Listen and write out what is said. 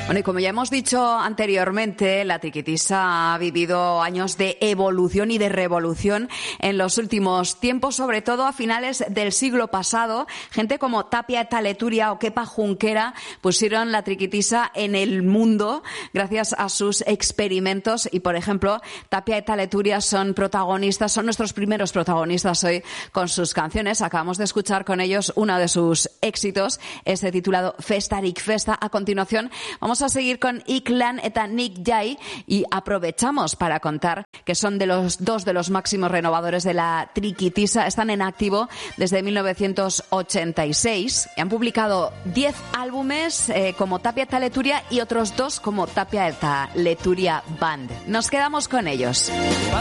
Bueno, y como ya hemos dicho anteriormente, la Triquitisa ha vivido años de evolución y de revolución en los últimos tiempos, sobre todo a finales del siglo pasado. Gente como Tapia eta Leturia o Kepa Junquera pusieron la Triquitisa en el mundo gracias a sus experimentos y, por ejemplo, Tapia eta Leturia son nuestros primeros protagonistas hoy con sus canciones. Acabamos de escuchar con ellos uno de sus éxitos, este titulado Festarik Festa. A continuación, vamos a seguir con Iklan eta Nick Jai y aprovechamos para contar que son dos de los máximos renovadores de la Triquitisa. Están en activo desde 1986 y han publicado 10 álbumes como Tapia eta Leturia y otros 2 como Tapia eta Leturia Band. Nos quedamos con ellos.